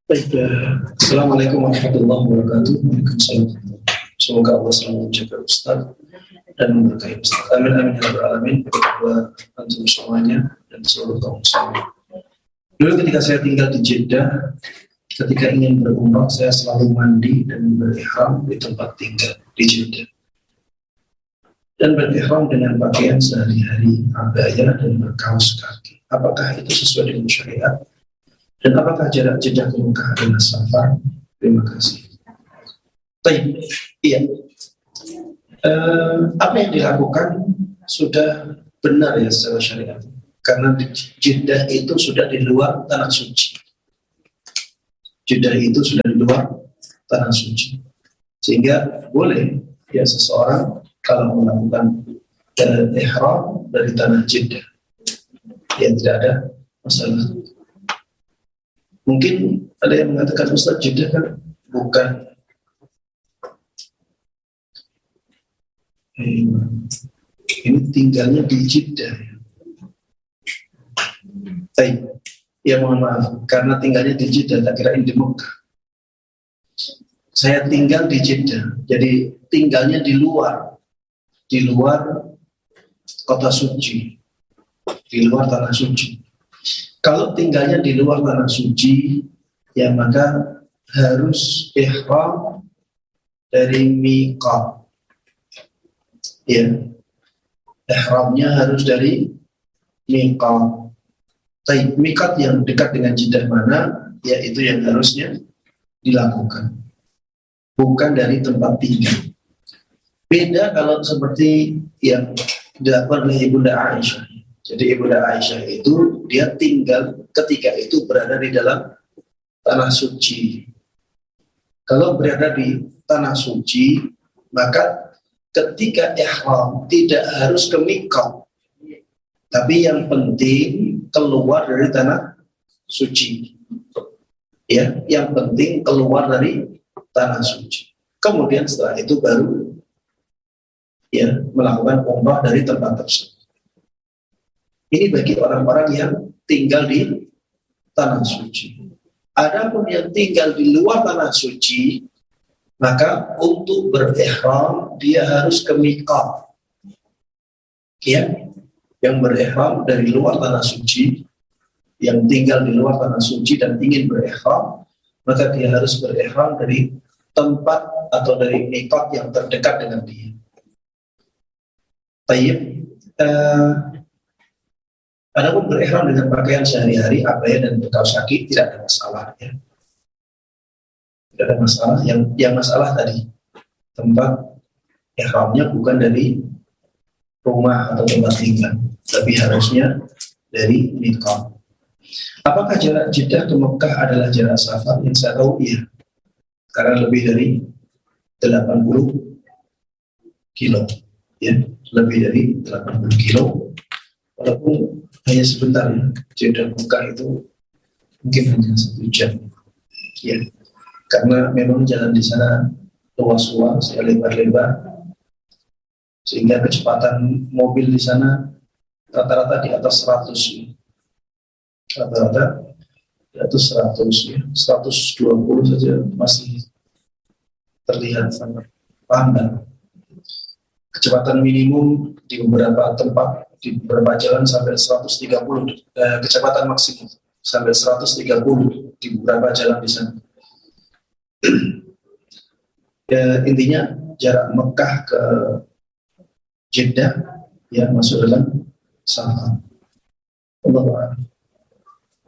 Baik, Assalamualaikum warahmatullahi wabarakatuh. Waalaikumsalam. Semoga Allah selalu menjaga Ustaz dan memberkahi Ustaz. Amin amin ya rabbal alamin. Kepada antum semuanya dan seluruh kaum muslimin. Dulu ketika saya tinggal di Jeddah, ketika ingin berumrah, saya selalu mandi dan berihram di tempat tinggal di Jeddah. Dan berihram dengan pakaian sehari-hari, abaya dan berkaos kaki. Apakah itu sesuai dengan syariat? Dan apakah jarak Jeddah ke Mekah adalah safar? Terima kasih. Baik, iya. Apa yang dilakukan sudah benar ya secara syariat. Karena Jeddah itu sudah di luar tanah suci. Jeddah itu sudah di luar tanah suci. Sehingga boleh ya seseorang kalau melakukan ihram dari tanah Jeddah, ya tidak ada masalah. Mungkin ada yang mengatakan Ustaz, Jeddah kan bukan ini tinggalnya di Jeddah. Baik, ya mohon maaf karena tinggalnya di Jeddah, tak kirain di Mekah. Saya tinggal di Jeddah, jadi tinggalnya di luar kota suci, di luar tanah suci. Kalau tinggalnya di luar tanah suci, ya maka harus ihram dari miqat. Ya, ihramnya harus dari miqat. Tapi miqat yang dekat dengan Jeddah mana, ya itu yang harusnya dilakukan. Bukan dari tempat tinggal. Beda kalau seperti yang dilakukan oleh Ibunda Aisyah. Jadi Ibunda Aisyah itu dia tinggal ketika itu berada di dalam tanah suci. Kalau berada di tanah suci, maka ketika ihram tidak harus ke miqat. Tapi yang penting keluar dari tanah suci. Ya, yang penting keluar dari tanah suci. Kemudian setelah itu baru ya melakukan umrah dari tempat tersebut. Ini bagi orang-orang yang tinggal di tanah suci. Adapun yang tinggal di luar tanah suci, maka untuk berihram dia harus ke miqat. Ya, yang berihram dari luar tanah suci, yang tinggal di luar tanah suci dan ingin berihram, maka dia harus berihram dari tempat atau dari miqat yang terdekat dengan dia. Tayyib. Adapun berihram dengan pakaian sehari-hari, abaya dan berkaos kaki tidak ada masalah ya. Tidak ada masalah. Yang masalah tadi tempat ihramnya bukan dari rumah atau tempat tinggal, tapi harusnya dari miqat. Apakah jarak Jeddah ke Mekah adalah jarak safar? Yang saya tahu iya. Karena lebih dari 80 kilo ya, lebih dari 80 kilo. Walaupun hanya sebentar ya, Jeddah Mekah itu mungkin hanya 1 jam ya, karena memang jalan di sana luas-luas ya, lebar-lebar, sehingga kecepatan mobil di sana rata-rata di atas 100 ya. Rata-rata di atas 100 ya, 120 saja masih terlihat sangat lambat. Kecepatan minimum di beberapa tempat, di beberapa jalan sampai 130, kecepatan maksimum sampai 130 di beberapa jalan di sana. Intinya jarak Mekah ke Jeddah ya masuk dalam safar. Allah